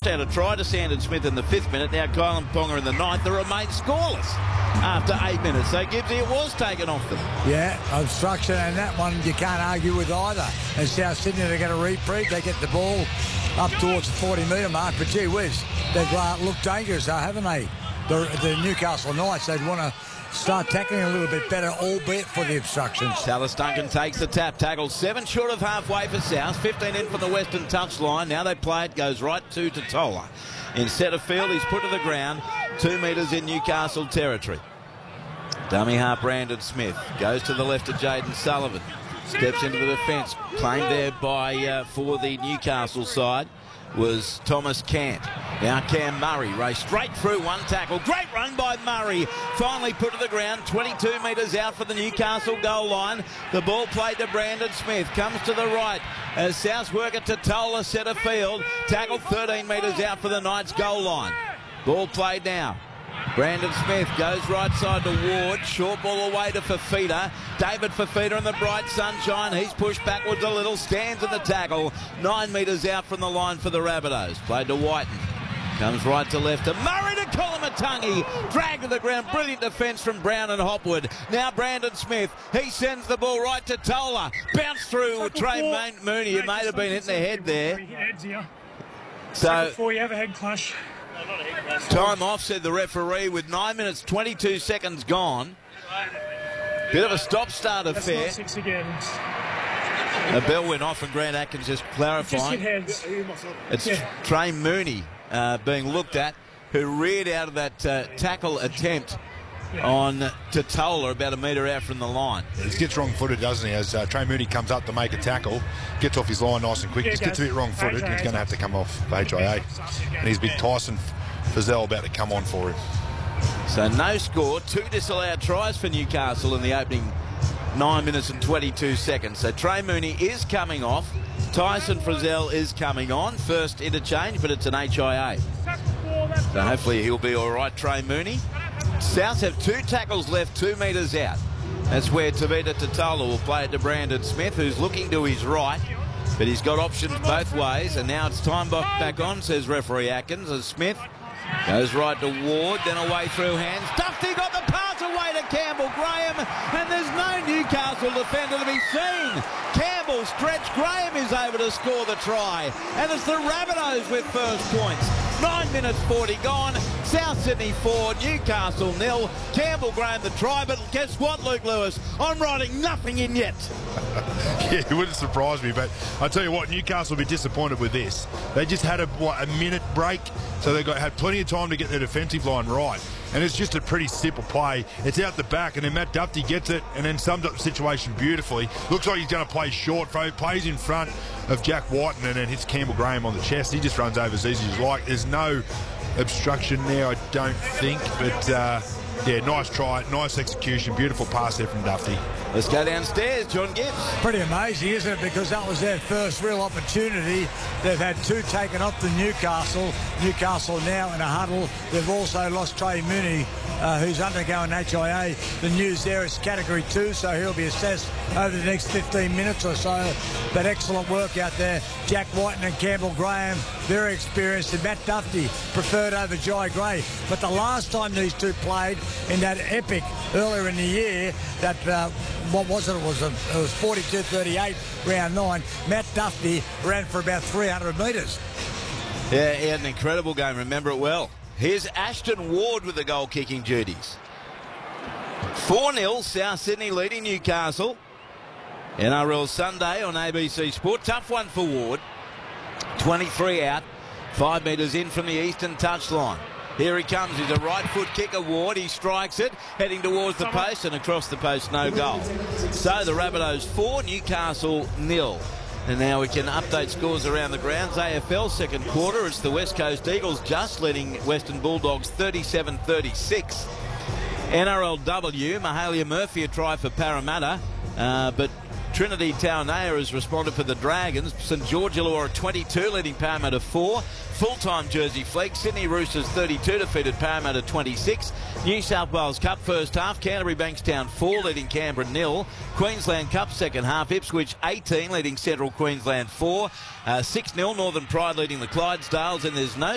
out a try to Sandon Smith in the 5th minute. Now Kylan Ponga in the 9th. They remain scoreless after 8 minutes. So Gibbsy, it was taken off them. Yeah, obstruction, and that one you can't argue with either. And South Sydney, they're going to reprieve. They get the ball up towards the 40-metre mark. But gee whiz, they've looked dangerous, haven't they? The Newcastle Knights, they'd want to start tackling a little bit better, albeit for the obstructions. Tallis Duncan takes the tap, tackles 7 short of halfway for South, 15 in from the western touchline. Now they play it, goes right to Totola. In centre field, he's put to the ground, 2 metres in Newcastle territory. Dummy half Brandon Smith goes to the left of Jaden Sullivan, steps into the defence. Claimed there by for the Newcastle side was Thomas Cant. Now Cam Murray raced straight through, one tackle. Great run by Murray. Finally put to the ground, 22 metres out for the Newcastle goal line. The ball played to Brandon Smith. Comes to the right as South work it to Tola, centre field. Tackle 13 metres out for the Knights goal line. Ball played now. Brandon Smith goes right side to Ward. Short ball away to Fafita. David Fafita in the bright sunshine. He's pushed backwards a little. Stands in the tackle. 9 metres out from the line for the Rabbitohs. Played to Whiten. Comes right to left to Murray to Kolomatangi. Dragged to the ground. Brilliant defence from Brown and Hopwood. Now Brandon Smith. He sends the ball right to Tola. Bounce through Trey Mooney. It may have been hitting the head there. So before you have a head clash. Time off, said the referee, with 9 minutes 22 seconds gone. Bit of a stop-start affair. That's not 6 again. A bell went off and Grant Atkins just clarifying. Just hit heads. It's Trey Mooney being looked at, who reared out of that tackle attempt on Totola about a metre out from the line. He gets wrong-footed, doesn't he? As Trey Mooney comes up to make a tackle, gets off his line nice and quick, just gets a bit wrong-footed, and he's going to have to come off for HIA. And he's big Tyson Fazell about to come on for him. So no score, 2 disallowed tries for Newcastle in the opening 9 minutes and 22 seconds. So Trey Mooney is coming off. Tyson Frazell is coming on. First interchange, but it's an HIA. So hopefully he'll be all right, Trey Mooney. South have 2 tackles left, 2 metres out. That's where Tavita Totola will play it to Brandon Smith, who's looking to his right, but he's got options both ways. And now it's time back on, says referee Atkins, as Smith goes right to Ward, then away through hands. Dufty got the pass away to Campbell Graham, and there's no Newcastle defender to be seen. Campbell stretched, Graham is able to score the try, and it's the Rabbitohs with first points. 9 minutes 40 gone. South Sydney 4, Newcastle 0. Campbell Graham the try, but guess what, Luke Lewis? I'm writing nothing in yet. Yeah, it wouldn't surprise me, but I tell you what, Newcastle will be disappointed with this. They just had a minute break, so they had plenty of time to get their defensive line right. And it's just a pretty simple play. It's out the back, and then Matt Dufty gets it and then sums up the situation beautifully. Looks like he's going to play short, plays in front of Jack Whiten, and then hits Campbell Graham on the chest. He just runs over as easy as you like. There's no obstruction there, I don't think, but yeah, nice try, nice execution, beautiful pass there from Dufty. Let's go downstairs, John Gibbs. Pretty amazing, isn't it? Because that was their first real opportunity. They've had 2 taken off the Newcastle. Newcastle now in a huddle. They've also lost Trey Mooney, who's undergoing HIA. The news there is Category 2, so he'll be assessed over the next 15 minutes or so. But excellent work out there. Jack Whiten and Campbell Graham, very experienced, and Matt Dufty preferred over Jai Gray. But the last time these 2 played in that epic earlier in the year, that what was it? It was 42-38, round 9. Matt Dufty ran for about 300 metres. Yeah, he had an incredible game. Remember it well. Here's Ashton Ward with the goal-kicking duties. 4-0, South Sydney leading Newcastle. NRL Sunday on ABC Sport. Tough one for Ward. 23 out, 5 metres in from the eastern touchline. Here he comes. He's a right foot kicker, Ward. He strikes it, heading towards the post, and across the post, no goal. So the Rabbitohs 4, Newcastle 0. And now we can update scores around the grounds. AFL second quarter, it's the West Coast Eagles just leading Western Bulldogs 37-36. NRLW, Mahalia Murphy a try for Parramatta, but Trinity Taonea has responded for the Dragons. St George Illawarra 22 leading Parramatta 4. Full-time Jersey Flegg. Sydney Roosters 32 defeated Parramatta 26. New South Wales Cup first half. Canterbury Bankstown 4 leading Canberra 0. Queensland Cup second half. Ipswich 18 leading Central Queensland 4. 6-0 Northern Pride leading the Clydesdales. And there's no